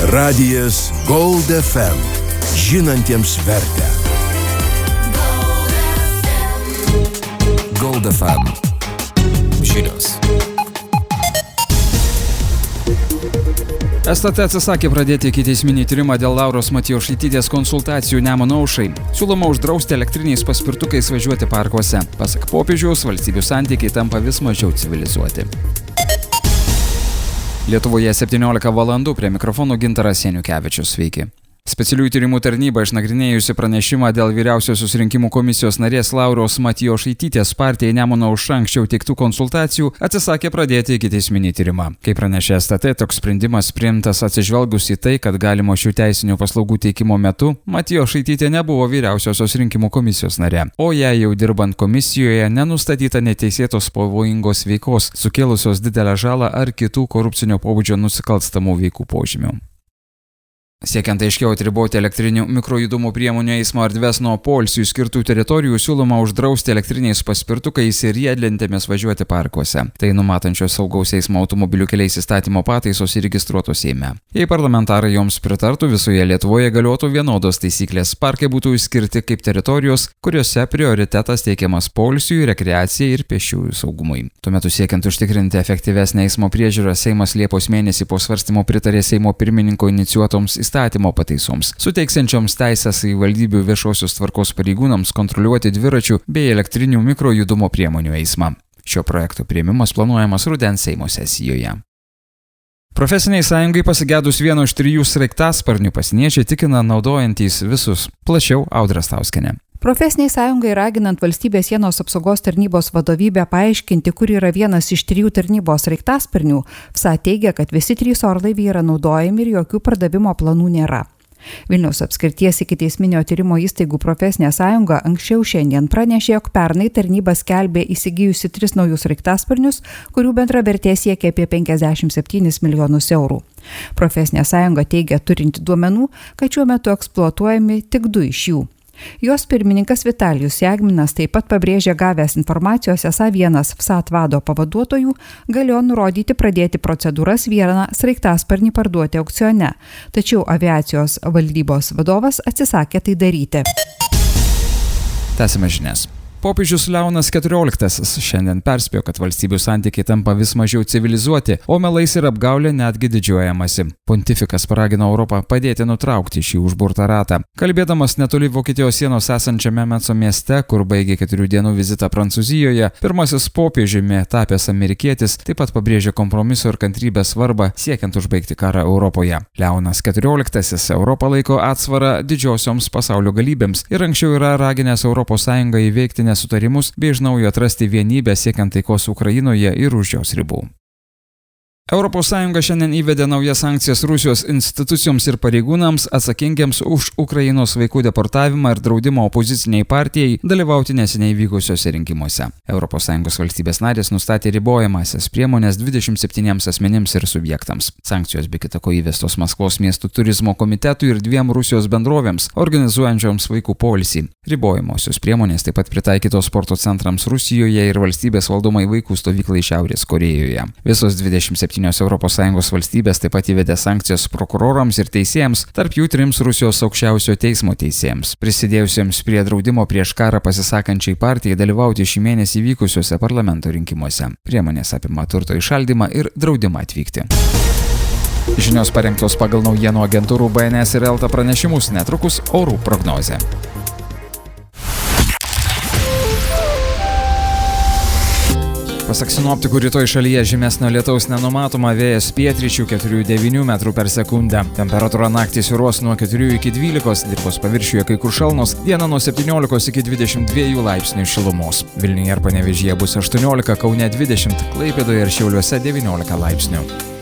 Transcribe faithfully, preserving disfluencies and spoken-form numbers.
Radijas Gold F M. Žinantiems vertę. Gold F M. Žinios. S T T atsisakė pradėti ikiteisminį tyrimą dėl Lauros Matjošaitytės konsultacijų Nemuno aušrai. Siūloma uždrausti elektriniais paspirtukais važiuoti parkuose. Pasak popiežiaus, valstybių santykiai tampa vis mažiau civilizuoti. Lietuvoje septyniolika valandų, prie mikrofonų Gintaras Janiukevičius. Sveiki. Specialiųjų tyrimų tarnyba išnagrinėjusi pranešimą dėl vyriausiosios rinkimų komisijos narės Lauros Matjošaitytės partijai Nemuno aušra anksčiau teiktų konsultacijų atsisakė pradėti ikiteisminį tyrimą. Kaip pranešė S T T, toks sprendimas priimtas atsižvelgus į tai, kad galimo šių teisinių paslaugų teikimo metu Matjošaitytė nebuvo vyriausiosios rinkimų komisijos narė, o jai jau dirbant komisijoje nenustatyta neteisėtos pavojingos veikos, sukėlusios didelę žalą ar kitų korupcinio pobūdžio nusikalstamų veikų požymių. Siekiant aiškiau atriboti elektrinių mikrojudumo priemonių eismo erdves nuo poilsiui skirtų teritorijų, siūloma uždrausti elektriniais paspirtukais ir riedlentėmis važiuoti parkuose. Tai numatančios saugaus eismo automobilių keliais įstatymo pataisos įregistruotos Seime. Jei parlamentarai joms pritartų, visoje Lietuvoje galiotų vienodos taisyklės. Parkai būtų išskirti kaip teritorijos, kuriuose prioritetas teikiamas poilsiui, rekreacijai ir pėsčiųjų saugumui. Tuo metu siekiant užtikrinti efektyvesnę eismo priežiūrą, Seimas Liepos mėnesį po svarstymo pritarė Seimo pirmininko inicijuotoms įstatymo pataisoms, suteiksiančioms teisės savivaldybių viešosios tvarkos pareigūnams kontroliuoti dviračių bei elektrinių mikrojudumo priemonių eismą. Šio projekto priėmimas planuojamas rudens Seimo sesijoje. Profesiniai sąjungai pasigedus vieno iš trijų sraigtasparnių pasieniečiai tikina naudojantys visus. Plačiau Audra Stauskienė. Profesiniai sąjungai raginant valstybės sienos apsaugos tarnybos vadovybę paaiškinti, kur yra vienas iš trijų tarnybos sraigtasparnių, F S A teigia, kad visi trys orlaiviai yra naudojami ir jokių pardavimo planų nėra. Vilniaus apskrities ikiteisminio tyrimo įstaigų profesinė sąjunga anksčiau šiandien pranešė, jog pernai tarnyba skelbė įsigijusi tris naujus sraigtasparnius, kurių bendra vertė siekia apie penkiasdešimt septynis milijonus eurų. Profesinė sąjunga teigia turinti duomenų, kad šiuo metu eksploatuojami tik du iš jų. Jos pirmininkas Vitalijus Jagminas taip pat pabrėžė gavęs informacijos, esą vienas F S A vado pavaduotojų galėjo nurodyti pradėti procedūras vieną sraigtasparnį parduoti aukcione, tačiau aviacijos valdybos vadovas atsisakė tai daryti. Tęsime žinias. Popiežius Leonas keturioliktasis šiandien perspėjo, kad valstybių santykiai tampa vis mažiau civilizuoti, o melais ir apgaulė netgi didžiuojamasi. Pontifikas paragino Europą padėti nutraukti šį užburtą ratą. Kalbėdamas netoli Vokietijos sienos esančiame Metso mieste, kur baigė keturių dienų vizitą Prancūzijoje, pirmasis popiežiumi tapęs amerikietis taip pat pabrėžė kompromiso ir kantrybės svarbą siekiant užbaigti karą Europoje. Leonas keturioliktasis Europą laiko atsvarą didžiosioms pasaulio galybėms ir anksčiau yra raginęs Europos Sąjungą įveikti nesutarimus bei iš naujo atrasti vienybę siekiant taikos Ukrainoje ir už jos ribų. Europos Sąjunga šiandien įvedė naujas sankcijas Rusijos institucijoms ir pareigūnams atsakingiams už Ukrainos vaikų deportavimą ir draudimą opoziciniai partijai dalyvauti neseniai vykusiuose rinkimuose. Europos Sąjungos valstybės narės nustatė ribojamąsias priemonės dvidešimt septyniems asmenims ir subjektams. Sankcijos be kita ko įvestos Maskvos miestų turizmo komitetui ir dviem Rusijos bendrovėms, organizuojančioms vaikų poilsį. Ribojamosios priemonės taip pat pritaikytos sporto centrams Rusijoje ir valstybės valdomai vaikų stovyklai Šiaurės Korėjoje. Visos dvidešimt septynios Europos Sąjungos valstybės taip pat įvedė sankcijas prokurorams ir teisėjams, tarp jų trims Rusijos aukščiausio teismo teisėjams, prisidėjusiems prie draudimo prieš karą pasisakančiai partijai dalyvauti šį mėnesį vykusiuose parlamento rinkimuose. Priemonės apima turto įšaldymą ir draudimą atvykti. Žinios parengtos pagal naujienų agentūrų B N S ir Elta pranešimus, netrukus orų prognozė. Pasak sinoptikų, rytoj šalyje žymesnio lietaus nenumatoma, vėjas pietryčių keturių devynių metrų per sekundę. Temperatūra naktį svyruos nuo keturių iki dvylikos, dirvos paviršiuje kai kur šalnos, dieną nuo septyniolikos iki dvidešimt dviejų laipsnių šilumos. Vilniuje ir Panevėžyje bus aštuoniolika, Kaune dvidešimt, Klaipėdoje ir Šiauliuose devyniolika laipsnių.